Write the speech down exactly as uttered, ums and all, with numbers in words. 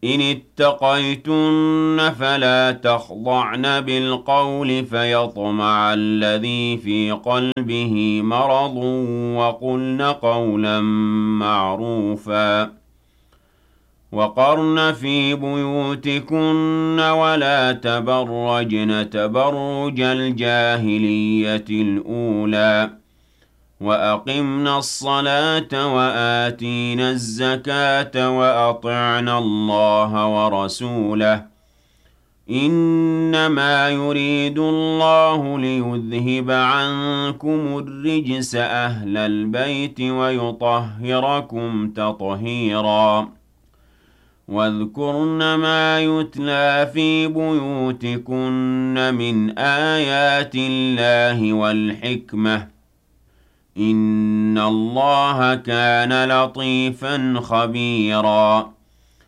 إِنِ اتَّقَيْتُنَّ فَلَا تَخْضَعْنَ بِالْقَوْلِ فَيَطْمَعَ الَّذِي فِي قَلْبِهِ مَرَضٌ وَقُلْنَ قَوْلًا مَّعْرُوفًا وَقَرْنَ فِي بُيُوتِكُنَّ وَلَا تَبَرَّجْنَ تَبَرُّجَ الْجَاهِلِيَّةِ الْأُولَىٰ وَأَقِمْنَ الصَّلَاةَ وَآتِينَ الزَّكَاةَ وَأَطِعْنَ اللَّهَ وَرَسُولَهُ ۚ إِنَّمَا يُرِيدُ اللَّهُ لِيُذْهِبَ عَنكُمُ الرِّجْسَ أَهْلَ الْبَيْتِ وَيُطَهِّرَكُمْ تَطْهِيرًا وَاذْكُرْنَ مَا يُتْلَىٰ فِي بُيُوتِكُنَّ مِنْ آيَاتِ اللَّهِ وَالْحِكْمَةِ ۚ إِنَّ اللَّهَ كَانَ لَطِيفًا خَبِيرًا